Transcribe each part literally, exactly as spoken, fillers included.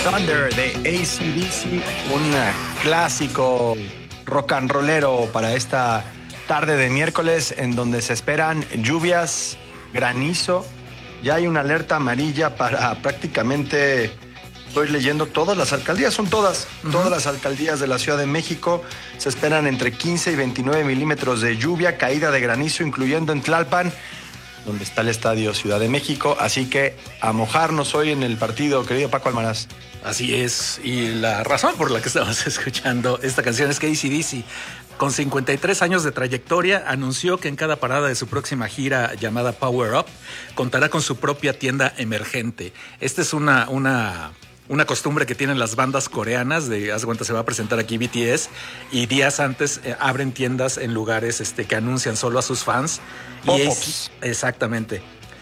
Thunder de A C D C, un clásico rock and rollero para esta tarde de miércoles en donde se esperan lluvias, granizo. Ya hay una alerta amarilla para prácticamente, estoy leyendo, todas las alcaldías, son todas, uh-huh. todas las alcaldías de la Ciudad de México. Se esperan entre quince y veintinueve milímetros de lluvia, caída de granizo, incluyendo en Tlalpan, donde está el Estadio Ciudad de México. Así que a mojarnos hoy en el partido, querido Paco Almaraz. Así es, y la razón por la que estamos escuchando esta canción es que A C D C, con cincuenta y tres años de trayectoria, anunció que en cada parada de su próxima gira llamada Power Up, contará con su propia tienda emergente. Esta es una... una Una costumbre que tienen las bandas coreanas de, haz de cuenta, se va a presentar aquí B T S y días antes eh, abren tiendas en lugares este, que anuncian solo a sus fans. Y es, exactamente.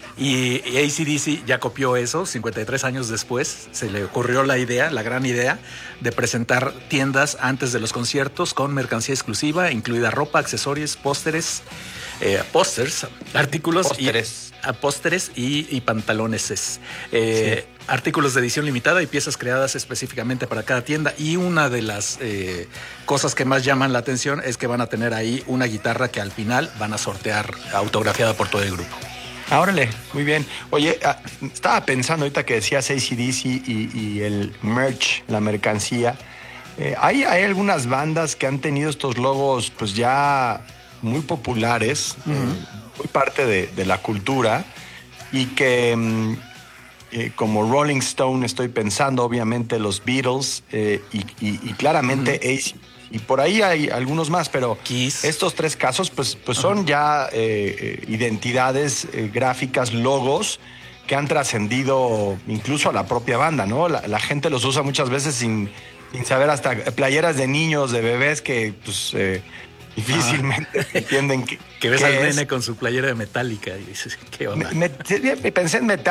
Y, y A C D C ya copió eso, cincuenta y tres años después, se le ocurrió la idea, la gran idea, de presentar tiendas antes de los conciertos con mercancía exclusiva, incluida ropa, accesorios, pósteres, eh, pósters, artículos pósteres. y... a pósteres y, y pantalones, eh, sí. Artículos de edición limitada y piezas creadas específicamente para cada tienda. Y una de las eh, cosas que más llaman la atención es que van a tener ahí una guitarra que al final van a sortear autografiada por todo el grupo. Ah, órale, muy bien. Oye, ah, estaba pensando ahorita que decías A C D C y, y el merch, la mercancía. Eh, hay, hay algunas bandas que han tenido estos logos pues ya muy populares, uh-huh. eh, muy parte de, de la cultura, y que eh, como Rolling Stone estoy pensando, obviamente los Beatles eh, y, y, y claramente uh-huh. A C, y por ahí hay algunos más, pero Kiss. Estos tres casos pues, pues uh-huh. son ya eh, identidades eh, gráficas, logos que han trascendido incluso a la propia banda, ¿no? La, la gente los usa muchas veces sin, sin saber, hasta playeras de niños, de bebés que pues... Eh, difícilmente ah. entienden que que ves al nene con su playera de Metallica y dices, ¿qué onda? Me, me, pensé en Metallica.